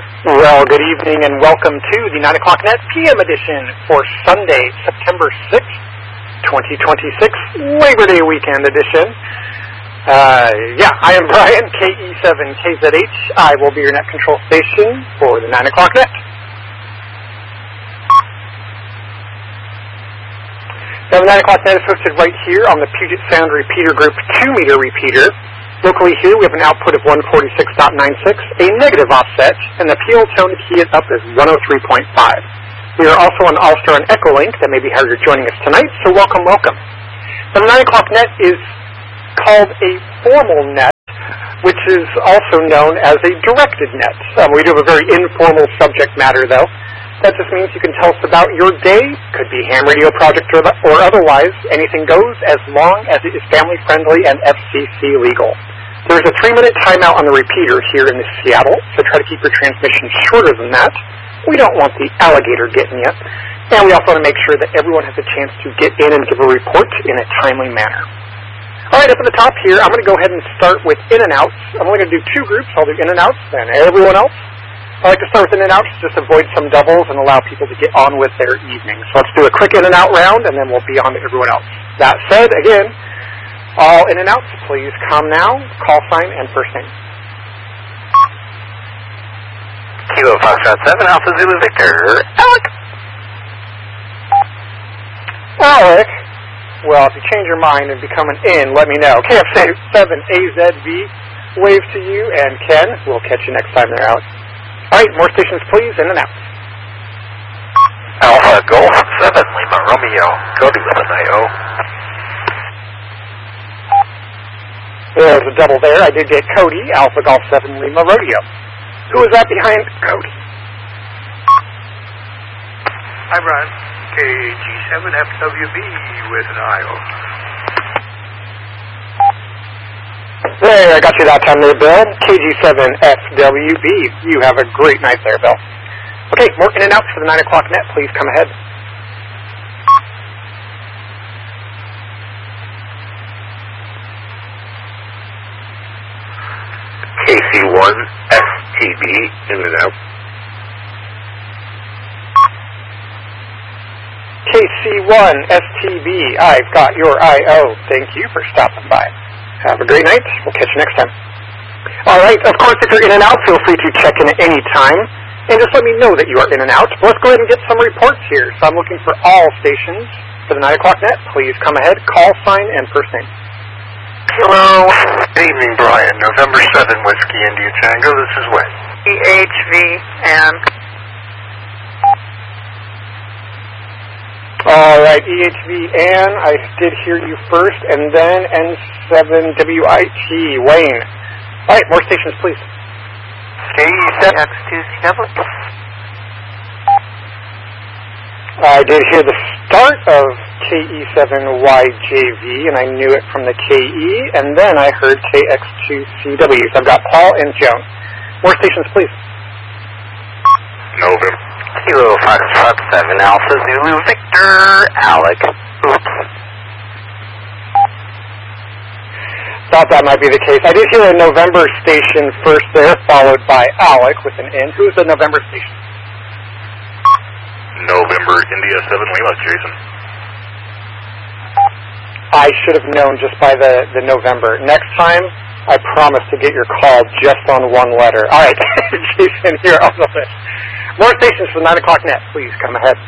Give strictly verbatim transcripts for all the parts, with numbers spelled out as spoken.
Well, good evening and welcome to the nine o'clock net P M edition for Sunday, September sixth, twenty twenty-six, Labor Day weekend edition. Uh, yeah, I am Brian, K E seven K Z H. I will be your net control station for the nine o'clock net. Now, the nine o'clock net is hosted right here on the Puget Sound Repeater Group two meter repeater. Locally here, we have an output of one forty-six point nine six, a negative offset, and the P L tone to key it up is one oh three point five. We are also on All-Star and Echolink. That may be how you're joining us tonight, so welcome, welcome. Now, the nine o'clock net is called a formal net, which is also known as a directed net. Um, we do have a very informal subject matter, though. That just means you can tell us about your day, could be ham radio project or, or otherwise. Anything goes as long as it is family-friendly and F C C legal. There's a three-minute timeout on the repeater here in Seattle, so try to keep your transmission shorter than that. We don't want the alligator getting you. And we also want to make sure that everyone has a chance to get in and give a report in a timely manner. All right, up at the top here, I'm going to go ahead and start with in and outs. I'm only going to do two groups. I'll do in and outs, then everyone else. I like to start with in and outs, just avoid some doubles and allow people to get on with their evening. So let's do a quick in and out round, and then we'll be on to everyone else. That said, again, all in and outs, please come now, call sign, and first name. Kilo Foxtrot seven, Alpha Zulu Victor, Alec. Alec. Well, if you change your mind and become an in, let me know. K F seven A Z V, wave to you, and Ken, we'll catch you next time they're out. All right, more stations, please, in and out. Alpha Golf seven, Lima Romeo, Cody with an I O. There's a double there. I did get Cody, Alpha Golf seven, Lima Rodeo. Who is that behind Cody? Hi, Brian. K G seven F W B with an I O. There, I got you that time there, Bill. K G seven F W B. You have a great night there, Bill. Okay, more in and outs for the nine o'clock net. Please come ahead. K C one S T B, in and out. K C one S T B, I've got your I O. Thank you for stopping by. Have a great night. We'll catch you next time. All right, of course, if you're in and out, feel free to check in at any time. And just let me know that you are in and out. But let's go ahead and get some reports here. So I'm looking for all stations for the nine o'clock net. Please come ahead, call sign, and first name. Hello. Good evening, Brian. November seventh, Whiskey India Tango. This is Wayne. E H V and... All right, E H V Ann, I did hear you first, and then N seven W I T, Wayne. All right, more stations, please. K E seven X two C W. I did hear the start of K E seven Y J V, and I knew it from the K E, and then I heard K X two C W. So I've got Paul and Joan. More stations, please. November. Kilo Foxtrot seven, Alpha Zulu Victor, Alec. Oops. Thought that might be the case. I did hear a November station first there, followed by Alec with an N. Who's the November station? November India seven, Lima, Jason. I should have known just by the, the November. Next time, I promise to get your call just on one letter. All right, Jason, here on the list. More stations for the nine o'clock net. Please come ahead.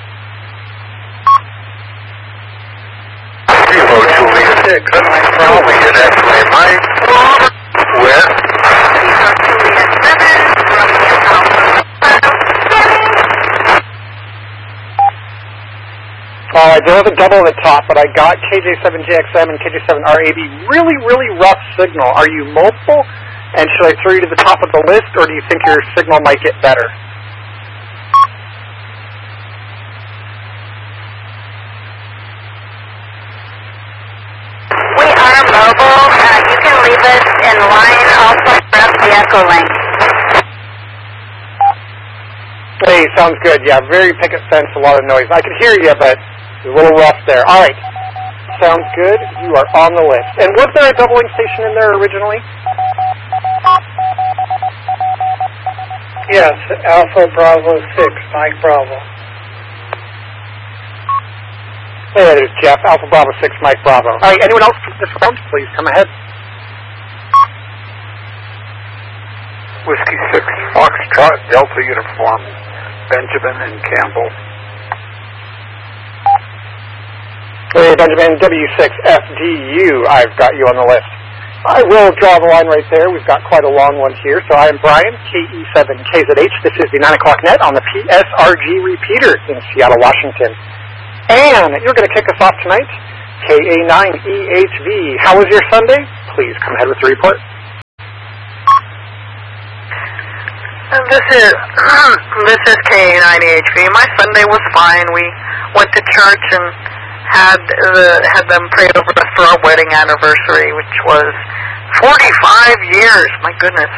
Kilo Juliet six, Juliet X-ray Mike, with... Juliet seven, Romeo Alpha. Oh, I do have a double at the top, but I got K J seven J X M and K J seven R A B. Really, really rough signal. Are you mobile? And should I throw you to the top of the list, or do you think your signal might get better? Mobile, uh, you can leave us in line, also press the Echolink. Hey, sounds good. Yeah, very picket fence, a lot of noise. I can hear you, but it's a little rough there. All right. Sounds good. You are on the list. And was there a doubling station in there originally? Yes, Alpha Bravo six, Mike Bravo. Hey, there's Jeff, Alpha Bravo six, Mike Bravo. All right, anyone else from this round, please come ahead. Whiskey six, Foxtrot, Delta Uniform, Benjamin and Campbell. Hey, Benjamin, W six F D U, I've got you on the list. I will draw the line right there. We've got quite a long one here. So I am Brian, K E seven K Z H. This is the nine o'clock net on the P S R G repeater in Seattle, Washington. And you're going to kick us off tonight, K A nine E H V. How was your Sunday? Please come ahead with the report. And this is this is K A nine E H V. My Sunday was fine. We went to church and had the had them pray over us for our wedding anniversary, which was forty-five years. My goodness.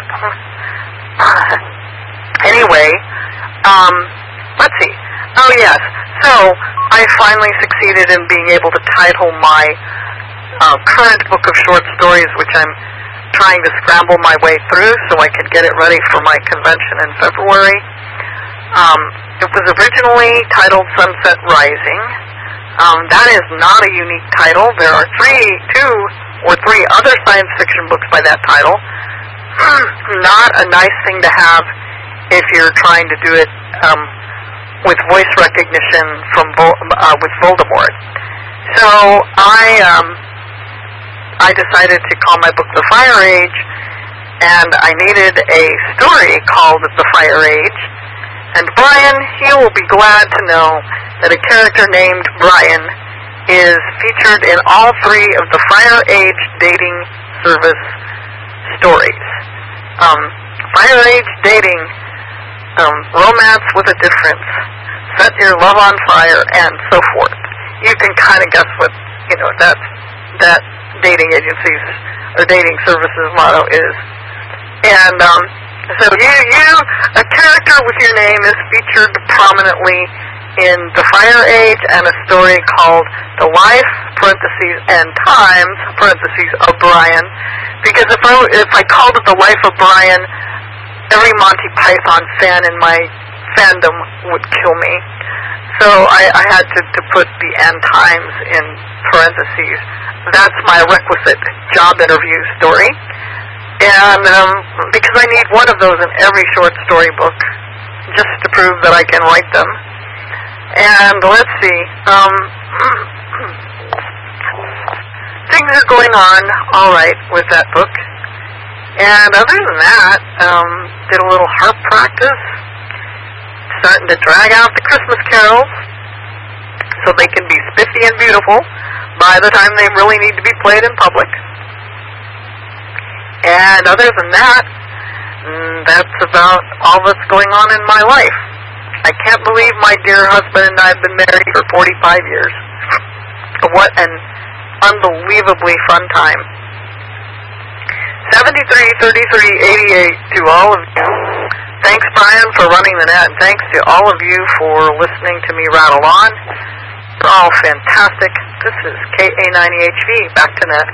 Anyway, um, let's see. Oh yes. So I finally succeeded in being able to title my uh, current book of short stories, which I'm trying to scramble my way through so I could get it ready for my convention in February. Um, it was originally titled Sunset Rising. Um, that is not a unique title. There are three, two or three other science fiction books by that title. Not a nice thing to have if you're trying to do it um, with voice recognition from Vol- uh, with Voldemort. So I um, I decided to call my book The Fire Age, and I needed a story called The Fire Age. And Brian, you will be glad to know that a character named Brian is featured in all three of the Fire Age dating service stories. Um, Fire Age dating, um, romance with a difference, set your love on fire, and so forth. You can kind of guess what, you know, that, that dating agencies or dating services motto is. And, um, so you, you, a character with your name is featured prominently in The Fire Age and a story called The Life, parentheses, and Times, parentheses, of Brian. Because if I, if I called it The Life of Brian, every Monty Python fan in my fandom would kill me. So I, I had to, to put the and times in parentheses. That's my requisite job interview story. And um, because I need one of those in every short story book, just to prove that I can write them. And let's see, um, things are going on all right with that book. And other than that, um, did a little harp practice, starting to drag out the Christmas carols so they can be spiffy and beautiful by the time they really need to be played in public. And other than that, that's about all that's going on in my life. I can't believe my dear husband and I have been married for forty-five years. What an unbelievably fun time. seventy-three thirty-three eighty-eight to all of you. Thanks, Brian, for running the net, and thanks to all of you for listening to me rattle on. You're all fantastic. This is K A nine E H V. Back to net.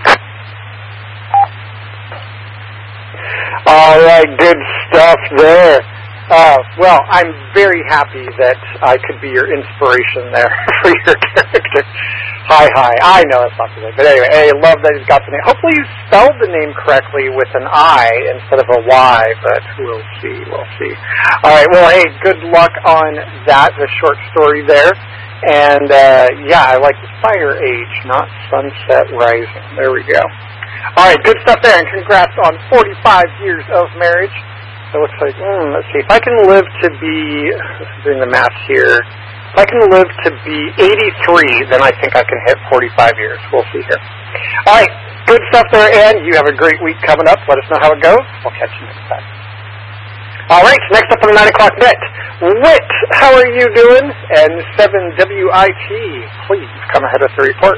All right, good stuff there. Uh, well, I'm very happy that I could be your inspiration there for your character. Hi, hi. I know it's not the name, but anyway, I love that he's got the name. Hopefully you spelled the name correctly with an I instead of a Y, but we'll see, we'll see. All right, well, hey, good luck on that, the short story there. And, uh, yeah, I like the Fire Age, not Sunset Rising. There we go. All right, good stuff there, and congrats on forty-five years of marriage. It looks like, mm, let's see, if I can live to be, doing the math here, if I can live to be eighty-three, then I think I can hit forty-five years. We'll see here. All right, good stuff there, and you have a great week coming up. Let us know how it goes. We'll catch you next time. All right, next up on the nine o'clock net, Whit, how are you doing? And seven W I T, please come ahead with the report.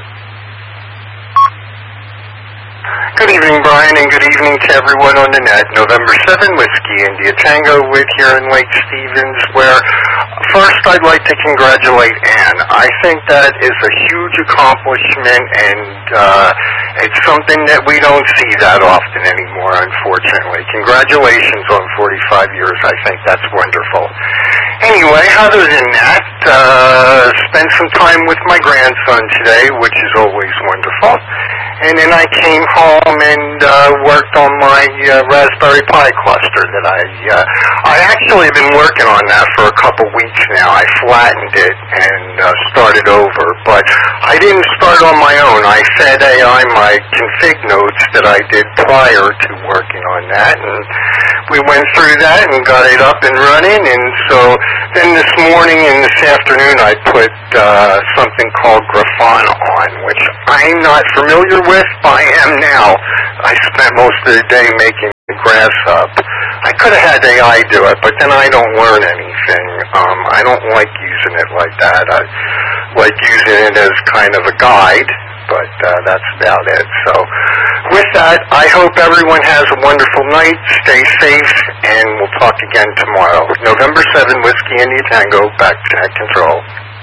Good evening, Brian, and good evening to everyone on the net. November seventh, Whiskey India Tango with here in Lake Stevens, where first I'd like to congratulate Anne. I think that is a huge accomplishment, and uh, it's something that we don't see that often anymore, unfortunately. Congratulations on forty-five years. I I think that's wonderful. Anyway, other than that, uh, spent some time with my grandson today, which is always wonderful. And then I came home and uh, worked on my uh, Raspberry Pi cluster that I, uh, I actually have been working on that for a couple weeks now. I flattened it and uh, started over, but I didn't start on my own. I fed A I my config notes that I did prior to working on that, and we went through that and got it up and running. And so then this morning and this afternoon I put uh, something called Grafana on, which I'm not familiar with. I am now. I spent most of the day making the grass up. I could have had A I do it, but then I don't learn anything. Um, I don't like using it like that. I like using it as kind of a guide, but uh, that's about it. So with that, I hope everyone has a wonderful night. Stay safe, and we'll talk again tomorrow. November seventh, Whiskey India Tango, back to Net Control.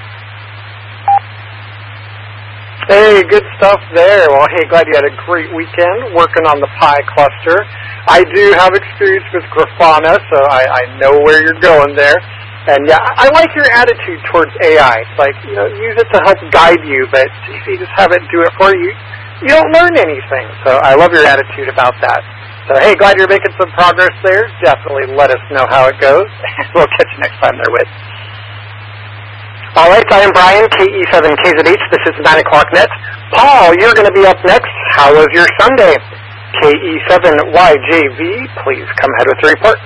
Hey, good stuff there. Well, hey, glad you had a great weekend working on the Pi cluster. I do have experience with Grafana, so I, I know where you're going there. And yeah, I like your attitude towards A I. It's like, you know, use it to help guide you, but if you just have it do it for you, you don't learn anything. So I love your attitude about that. So hey, glad you're making some progress there. Definitely let us know how it goes. We'll catch you next time there, Whit. All right, I am Brian, K E seven K Z H. This is nine o'clock Net. Paul, you're going to be up next. How was your Sunday? K E seven Y J V, please come ahead with the report.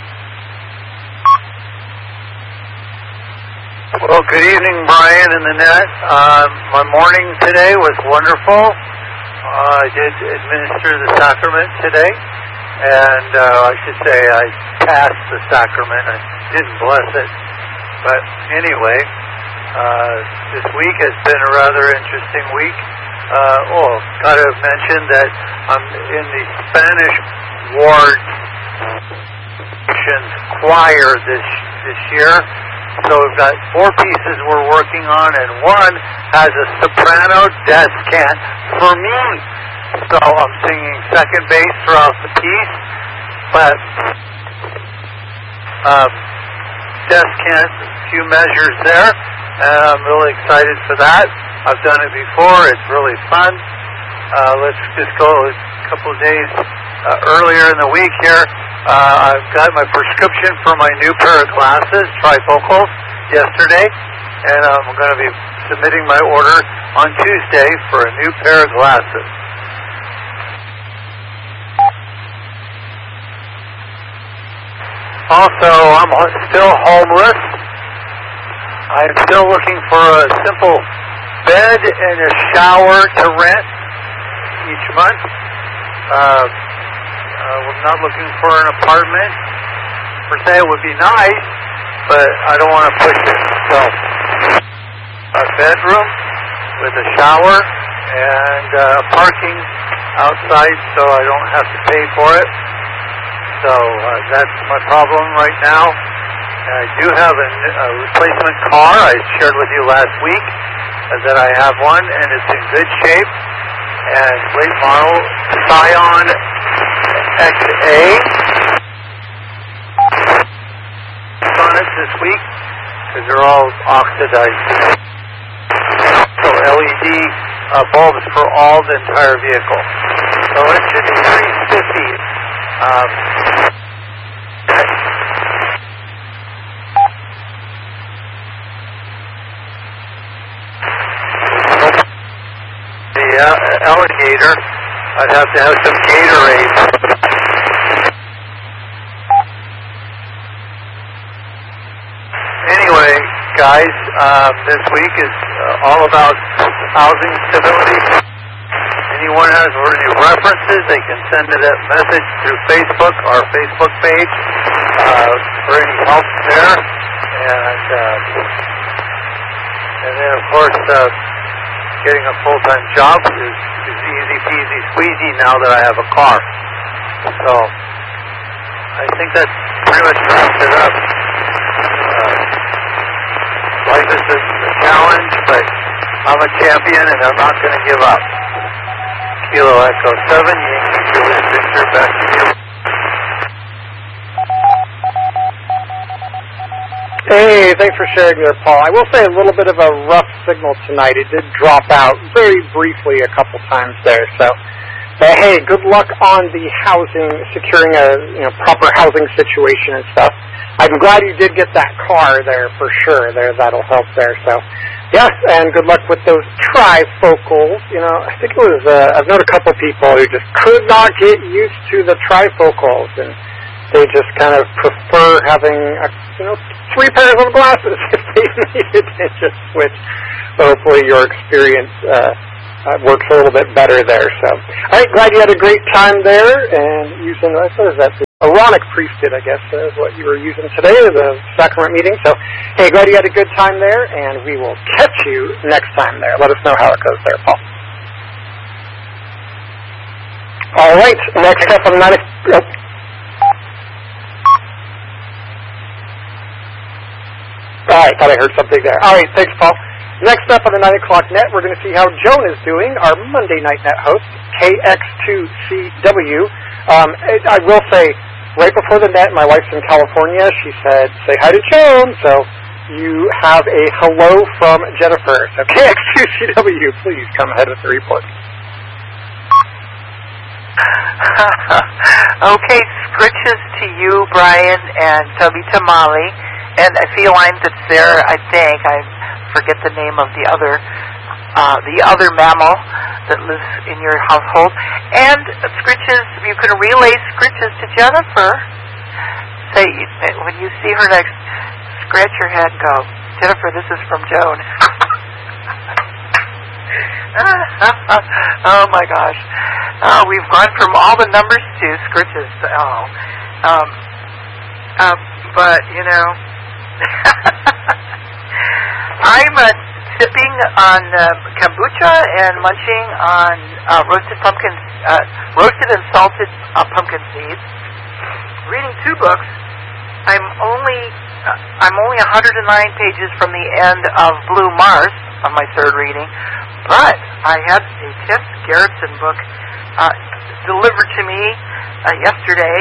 Well, good evening, Brian and the Net. Uh, my morning today was wonderful. Uh, I did administer the sacrament today, and uh, I should say I passed the sacrament. I didn't bless it. But anyway, uh, this week has been a rather interesting week. Uh, oh, got to mention that I'm in the Spanish ward choir this this year. So we've got four pieces we're working on, and one has a soprano descant for me. So I'm singing second bass throughout the piece, but um, descant, a few measures there, and I'm really excited for that. I've done it before. It's really fun. Uh, let's just go a couple of days uh, earlier in the week here. Uh, I've got my prescription for my new pair of glasses, trifocals, yesterday, and I'm going to be submitting my order on Tuesday for a new pair of glasses. Also, I'm still homeless. I'm still looking for a simple bed and a shower to rent each month. Uh, Uh, we're not looking for an apartment. Per se, it would be nice, but I don't want to push it. So, a bedroom with a shower and uh, parking outside so I don't have to pay for it. So, uh, that's my problem right now. And I do have a, a replacement car I shared with you last week uh, that I have one, and it's in good shape. And late model Scion X A on it this week because they're all oxidized. So L E D uh, bulbs for all the entire vehicle. So it should be pretty spiffy. Um, the uh, alligator, I'd have to have some Gatorade. Anyway, guys, um, this week is uh, all about housing stability. Anyone has any references, they can send it a message through Facebook, our Facebook page, uh, for any help there. And, uh, and then, of course, uh, getting a full-time job is, is easy peasy squeezy now that I have a car. So, I think that pretty much wraps it up. Life is a, a challenge, but I'm a champion and I'm not going to give up. Kilo Echo seven, Yankee Julius Victor, back to you. Hey, thanks for sharing there, Paul. I will say a little bit of a rough signal tonight. It did drop out very briefly a couple times there. So, but hey, good luck on the housing, securing a you know proper housing situation and stuff. I'm glad you did get that car there for sure. There, that'll help there. So, yes, and good luck with those trifocals. You know, I think it was uh, I've known a couple people who just could not get used to the trifocals, and they just kind of prefer having a, you know three pairs of glasses if they needed to just switch. So hopefully your experience uh, uh, works a little bit better there. So, all right, glad you had a great time there and using what is that? Aaronic Priesthood, I guess, is what you were using today, the sacrament meeting. So, hey, glad you had a good time there, and we will catch you next time there. Let us know how it goes there, Paul. All right, next up on the nine. Oh. All right, thought I heard something there. All right, thanks, Paul. Next up on the nine o'clock net, we're going to see how Joan is doing, our Monday night net host, K X two C W. Um, I will say, right before the net, my wife's in California. She said, say hi to Joan. So you have a hello from Jennifer. So K X two C W, please come ahead with the report. Okay, scritches to you, Brian, and Tubby Tamale, and a feline that's there, I think. I forget the name of the other uh, the other mammal that lives in your household. And scritches, you can relay scritches to Jennifer. Say, when you see her next, scratch your head and go, Jennifer, this is from Joan. Oh my gosh. Oh, we've gone from all the numbers to scritches. Oh. Um, um, but, you know, I'm uh, sipping on uh, kombucha and munching on uh, roasted pumpkin, uh, roasted and salted uh, pumpkin seeds. Reading two books. I'm only uh, I'm only one hundred nine pages from the end of Blue Mars on my third reading, but I had a Tess Gerritsen book uh, delivered to me uh, yesterday.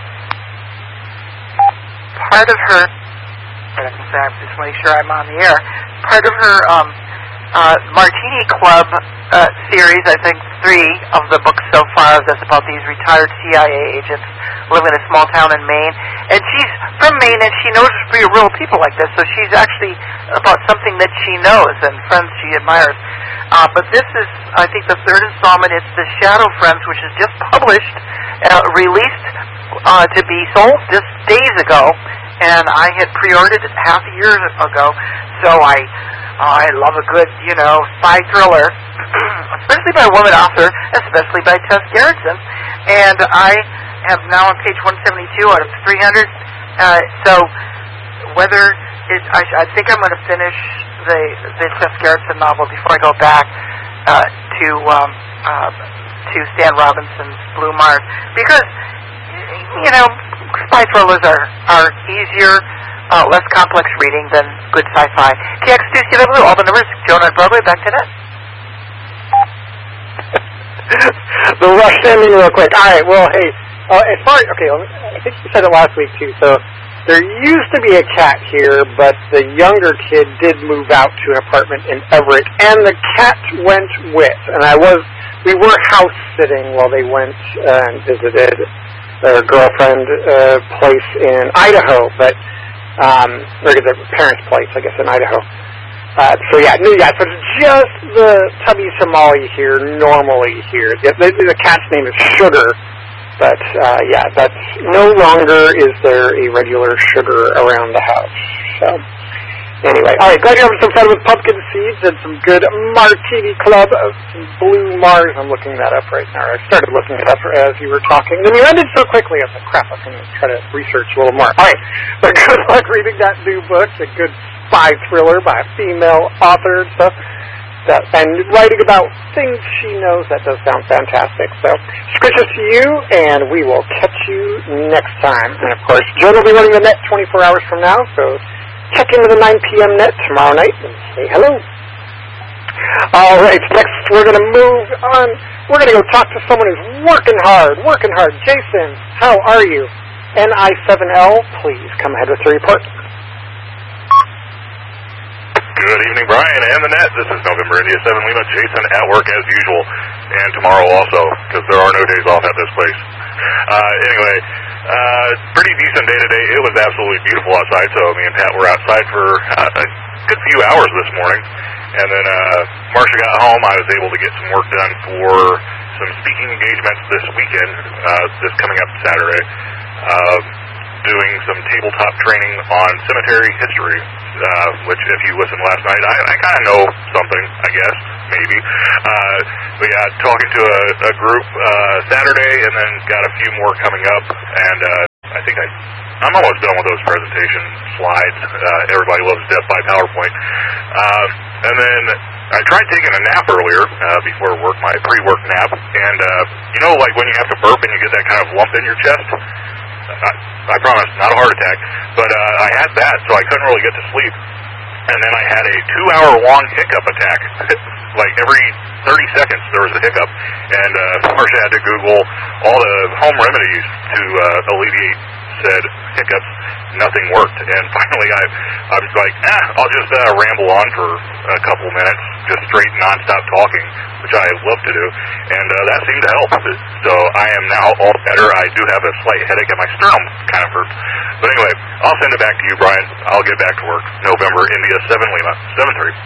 Part of her, I have to just make sure I'm on the air. Part of her um, uh, Martini Club uh, series, I think three of the books so far, that's about these retired C I A agents living in a small town in Maine. And she's from Maine, and she knows real people like this, so she's actually about something that she knows and friends she admires. Uh, but this is, I think, the third installment. It's The Shadow Friends, which is just published, uh, released uh, to be sold just days ago. And I had pre-ordered it half a year ago, so I I love a good, you know, spy thriller, especially by a woman author, especially by Tess Gerritsen. And I am now on page one seventy-two out of three hundred. Uh, so whether it, I, I think I'm going to finish the the Tess Gerritsen novel before I go back uh, to um, uh, to Stan Robinson's Blue Mars, because you know. Spy thrillers are, are easier, uh, less complex reading than good sci-fi. K X two C W, all the numbers, Joan on Broadway, back to net. The rush ending real quick. All right, well, hey, uh, as far as, okay, I think you said it last week, too, so there used to be a cat here, but the younger kid did move out to an apartment in Everett, and the cat went with, and I was, we were house-sitting while they went uh, and visited their girlfriend uh, place in Idaho, but um, or their parents' place, I guess, in Idaho. Uh, so yeah, no, yeah. So it's just the Tubby Somali here, normally here. The, the, the cat's name is Sugar, but uh, yeah, that's no longer is there a regular Sugar around the house. So anyway, all right, glad you're having some fun with pumpkin seeds and some good Martini Club, uh, some Blue Mars. I'm looking that up right now. I started looking it up as you were talking. Then you ended so quickly. I was like, crap, I'm going to try to research a little more. All right, but good luck reading that new book, a good spy thriller by a female author and stuff. That, and writing about things she knows, that does sound fantastic. So, scritches to you, and we will catch you next time. And of course, Joan will be running the net twenty-four hours from now, so check into the nine p.m. net tomorrow night and say hello. All right, next we're going to move on. We're going to go talk to someone who's working hard, working hard. Jason, how are you? N I seven L, please come ahead with the report. Good evening, Brian and the net. This is November India seven Lima, Jason at work as usual, and tomorrow also, because there are no days off at this place. Uh, anyway, uh, pretty decent day today. It was absolutely beautiful outside, so me and Pat were outside for uh, a good few hours this morning. And then uh, Marcia got home. I was able to get some work done for some speaking engagements this weekend, uh, this coming up Saturday. Uh, doing some tabletop training on cemetery history, uh, which if you listened last night, I, I kind of know something, I guess, maybe. Uh, but yeah, talking to a, a group uh, Saturday, and then got a few more coming up, and uh, I think I, I'm almost done with those presentation slides. Uh, everybody loves death by PowerPoint. Uh, and then I tried taking a nap earlier uh, before work, my pre-work nap, and uh, you know, like when you have to burp and you get that kind of lump in your chest? I, I promise, not a heart attack, but uh, I had that, so I couldn't really get to sleep. And then I had a two-hour-long hiccup attack. Like every thirty seconds there was a hiccup. And uh, Marcia had to Google all the home remedies to uh, alleviate said hiccups. Nothing worked. And finally I, I was like, ah, I'll just uh, ramble on for a couple minutes, just straight non-stop talking, which I love to do. And uh, that seemed to help. So I am now all better. I do have a slight headache and my sternum kind of hurts. But anyway, I'll send it back to you, Brian. I'll get back to work. November, India seven Lima, seven three.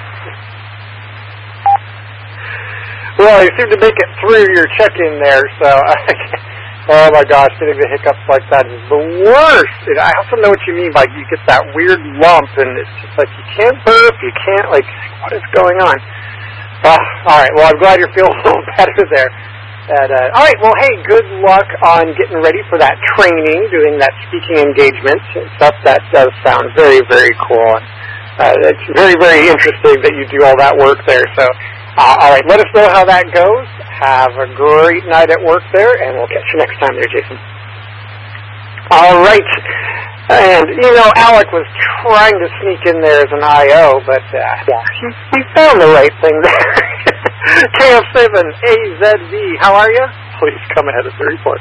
Well, you seem to make it through your check-in there, so oh my gosh, getting the hiccups like that is the worst. And I also know what you mean by you get that weird lump, and it's just like you can't burp, you can't, like, what is going on? Uh, all right, well, I'm glad you're feeling a little better there. And, uh, all right, well, hey, good luck on getting ready for that training, doing that speaking engagement and stuff. That does sound very, very cool. Uh, it's very, very interesting that you do all that work there. So, uh, all right, let us know how that goes. Have a great night at work there, and we'll catch you next time there, Jason. All right. And, you know, Alec was trying to sneak in there as an I O, but uh, yeah, he, he found the right thing there. K F seven A Z V, how are you? Please come ahead of the report.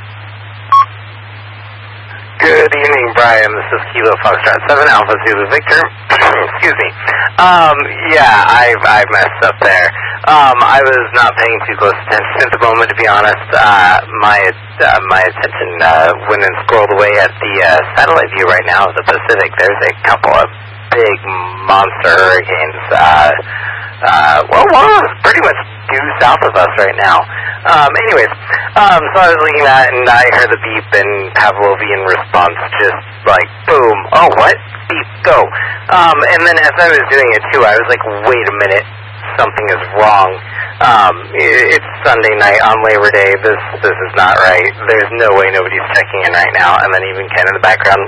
Good evening, Brian. This is Kilo Foxtrot seven Alpha Zulu Victor. Excuse me. Um, yeah, I've, I've messed up there. Um, I was not paying too close attention at the moment, to be honest. Uh, my uh, my attention uh, went and scrolled away at the uh, satellite view right now of the Pacific. There's a couple of big monster hurricanes. Uh, uh, well, one of them is pretty much due south of us right now. Um, anyways, um, so I was looking at it, and I heard the beep, and Pavlovian response just like, boom, oh, what? Beep, go. Um, and then as I was doing it, too, I was like, wait a minute, something is wrong. Um, it's Sunday night on Labor Day. This this is not right. There's no way nobody's checking in right now. And then even Ken in the background,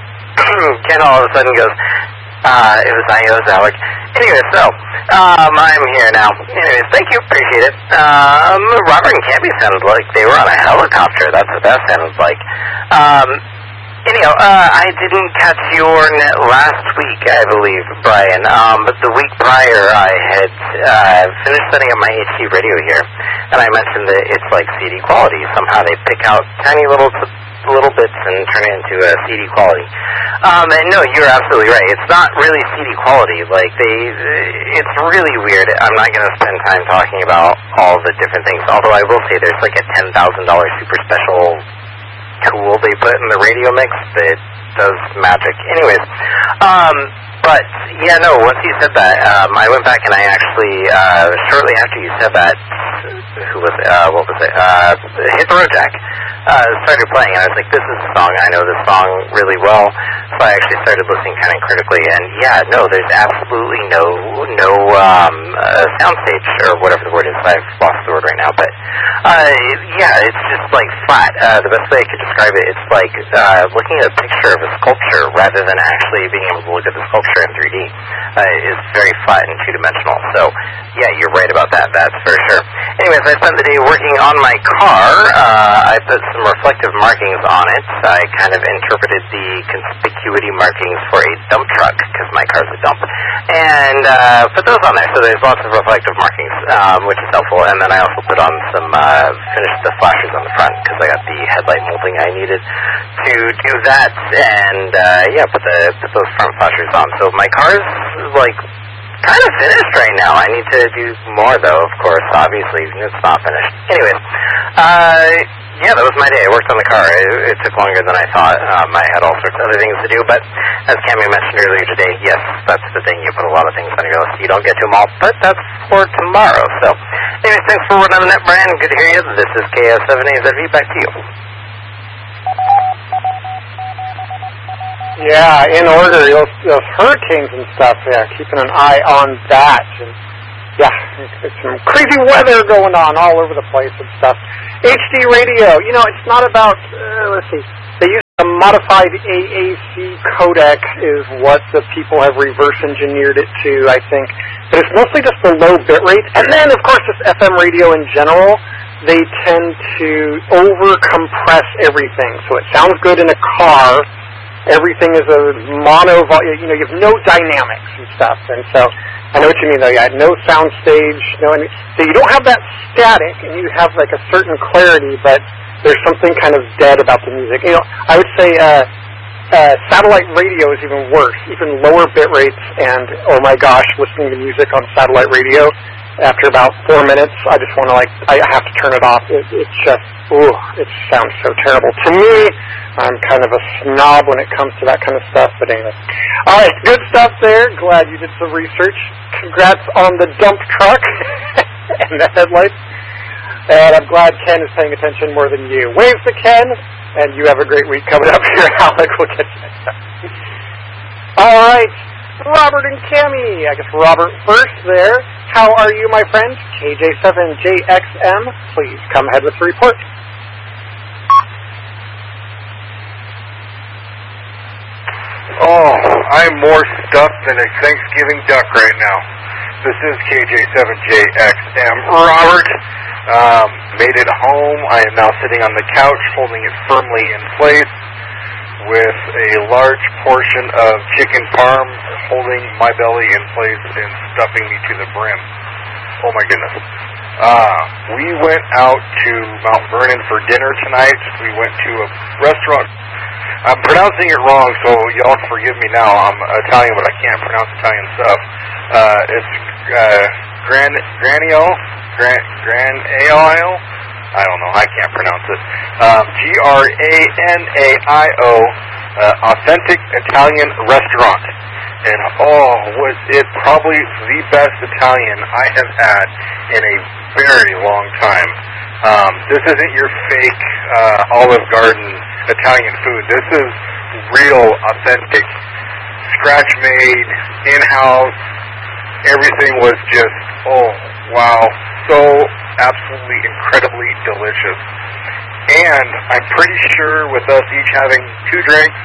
Ken all of a sudden goes, uh, it was I O's Alec. Anyway, so, um, I'm here now. Anyways, thank you, appreciate it. Um, Robert and Campy sounded like they were on a helicopter. That's what that sounded like. Um, anyhow, uh, I didn't catch your net last week, I believe, Brian. Um, but the week prior, I had, uh, finished setting up my H D radio here. And I mentioned that it's like C D quality. Somehow they pick out tiny little little bits and turn it into a C D quality. Um, and no, you're absolutely right. It's not really C D quality. Like, they, it's really weird. I'm not going to spend time talking about all the different things, although I will say there's like a ten thousand dollars super special tool they put in the radio mix that does magic. Anyways, um, but, yeah, no, once you said that, um, I went back and I actually, uh, shortly after you said that, who was it, uh, what was it, uh, Hit the Road Jack, uh, started playing, and I was like, this is the song, I know this song really well, so I actually started listening kind of critically, and yeah, no, there's absolutely no, no, um, uh, soundstage, or whatever the word is, I've lost the word right now, but, uh, yeah, it's just, like, flat. Uh, the best way I could describe it, it's like, uh, looking at a picture of a sculpture, rather than actually being able to look at the sculpture in three D, uh, is very flat and two-dimensional. So, yeah, you're right about that, that's for sure. Anyways, I spent the day working on my car. Uh, I put some reflective markings on it. I kind of interpreted the conspicuity markings for a dump truck, because my car's a dump, and uh, put those on there. So there's lots of reflective markings, um, which is helpful. And then I also put on some, uh, finished the flashers on the front, because I got the headlight molding I needed to do that. And, uh, yeah, put, the, put those front flashers on. So my car's, like, kind of finished right now. I need to do more, though, of course, obviously. It's not finished. Anyways, uh, yeah, that was my day. I worked on the car. It, it took longer than I thought. Um, I had all sorts of other things to do, but as Cammy mentioned earlier today, yes, that's the thing. You put a lot of things on your list. You don't get to them all, but that's for tomorrow. So, anyways, thanks for working on the net, Brian. Good to hear you. This is K S seven A Z V. Back to you. Yeah, in order, those, those hurricanes and stuff, yeah, keeping an eye on that. And yeah, it's some crazy weather going on all over the place and stuff. H D radio, you know, it's not about, uh, let's see, they use a modified A A C codec is what the people have reverse engineered it to, I think. But it's mostly just the low bit rate. And then, of course, just F M radio in general, they tend to over-compress everything. So it sounds good in a car. Everything is a mono, you know, you have no dynamics and stuff. And so I know what you mean, though. You had no sound stage, no, any, so you don't have that static, and you have like a certain clarity, but there's something kind of dead about the music. You know, I would say uh, uh, satellite radio is even worse, even lower bit rates, and oh my gosh, listening to music on satellite radio, after about four minutes, I just want to like, I have to turn it off. It, it just, ooh, it sounds so terrible. To me, I'm kind of a snob when it comes to that kind of stuff, but anyway. All right, good stuff there. Glad you did some research. Congrats on the dump truck and the headlights. And I'm glad Ken is paying attention more than you. Waves to Ken, and you have a great week coming up here, Alec. We'll catch you next time. All right, Robert and Cammy. I guess Robert first there. How are you, my friends? K J seven J X M, please come ahead with the report. Oh, I'm more stuffed than a Thanksgiving duck right now. This is K J seven J X M. Robert, um, made it home. I am now sitting on the couch, holding it firmly in place, with a large portion of chicken parm holding my belly in place and stuffing me to the brim. Oh my goodness. Uh, we went out to Mount Vernon for dinner tonight. We went to a restaurant. I'm pronouncing it wrong, so y'all forgive me now. I'm Italian, but I can't pronounce Italian stuff. Uh, it's uh, Gran Granio, Gran Granio. I don't know. I can't pronounce it. Um, G R A N A I O, uh, authentic Italian restaurant. And oh, was it probably the best Italian I have had in a very long time. Um, this isn't your fake uh, Olive Garden Italian food. This is real, authentic, scratch-made, in-house. Everything was just, oh, wow, so absolutely incredibly delicious. And I'm pretty sure with us each having two drinks,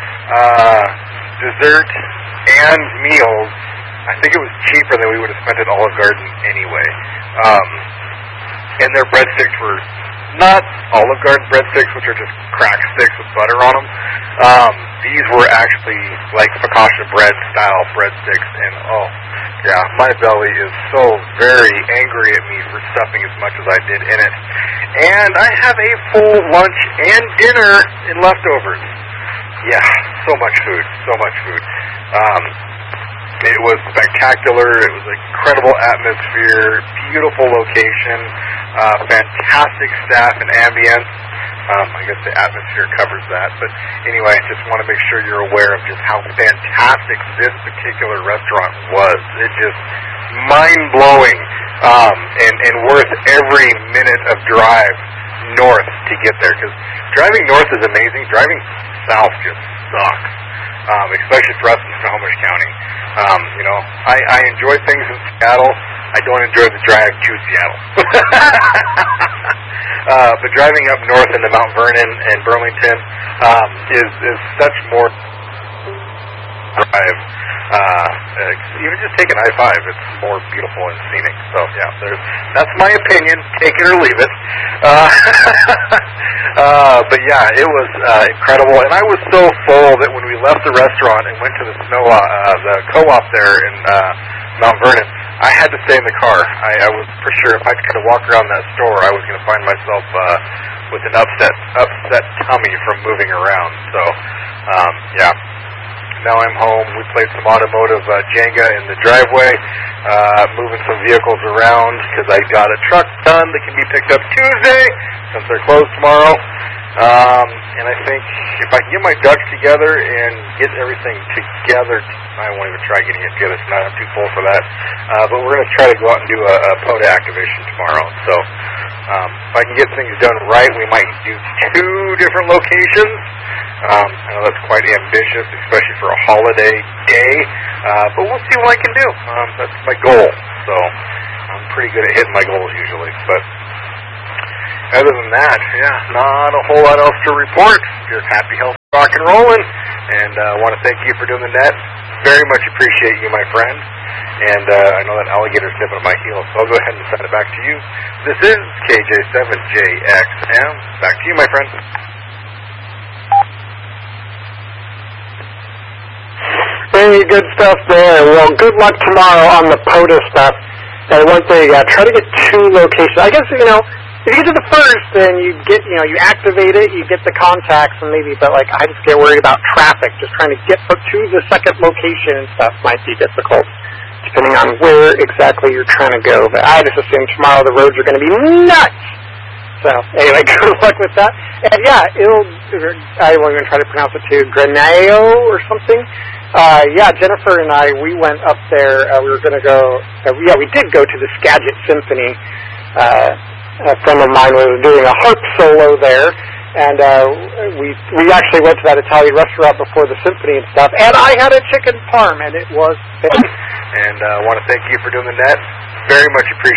uh, dessert, and meals, I think it was cheaper than we would have spent at Olive Garden anyway. Um, and their breadsticks were not Olive Garden breadsticks, which are just crack sticks with butter on them. Um, these were actually like focaccia bread style breadsticks, and oh, yeah, my belly is so very angry at me for stuffing as much as I did in it. And I have a full lunch and dinner in leftovers. Yeah, so much food, so much food. Um, it was spectacular. It was an incredible atmosphere, beautiful location, uh, fantastic staff and ambience. Um, I guess the atmosphere covers that. But anyway, I just want to make sure you're aware of just how fantastic this particular restaurant was. It just mind-blowing um, and, and worth every minute of drive north to get there. Because driving north is amazing. Driving south just sucks, um, especially for us in Snohomish County. Um, you know, I, I enjoy things in Seattle. I don't enjoy the drive to Seattle. uh, but driving up north into Mount Vernon and Burlington um, is, is such more drive. Uh, even just take an I five, it's more beautiful and scenic. So, yeah, there's, that's my opinion. Take it or leave it. Uh, uh, but, yeah, it was uh, incredible. And I was so full that when we left the restaurant and went to the snow, uh, the co-op there in uh, Mount Vernon, I had to stay in the car. I, I was for sure if I tried to walk around that store, I was going to find myself uh, with an upset, upset tummy from moving around. So, um, yeah. now I'm home. We played some automotive uh, Jenga in the driveway, uh, moving some vehicles around because I got a truck done that can be picked up Tuesday since they're closed tomorrow. Um, and I think if I can get my ducks together and get everything together, I won't even try getting it together tonight. I'm too full for that. Uh, but we're going to try to go out and do a, a POTA activation tomorrow. So um, if I can get things done right, we might do two different locations. Um, I know that's quite ambitious, especially for a holiday day. Uh, but we'll see what I can do. Um, that's my goal. So I'm pretty good at hitting my goals usually. But other than that, yeah, not a whole lot else to report. Just happy, healthy, rock and rolling. And I uh, want to thank you for doing the net. Very much appreciate you, my friend. And uh, I know that alligator's nipping at my heels, so I'll go ahead and send it back to you. This is K J seven J X M. Back to you, my friend. Hey, good stuff there. Well, good luck tomorrow on the POTA stuff. And one thing, uh, try to get two locations. I guess, you know, if you get to the first, then you get, you know, you activate it, you get the contacts, and maybe, but like, I just get worried about traffic. Just trying to get to the second location and stuff might be difficult, depending on where exactly you're trying to go. But I just assume tomorrow the roads are going to be nuts. So, anyway, good luck with that. And yeah, it'll, I won't even try to pronounce it too, Granao or something. Uh, yeah, Jennifer and I, we went up there, uh, we were going to go, uh, yeah, we did go to the Skagit Symphony. Uh, a friend of mine was doing a harp solo there, and uh, we we actually went to that Italian restaurant before the symphony and stuff, and I had a chicken parm, and it was fantastic. And I uh, want to thank you for doing the net. Very much appreciate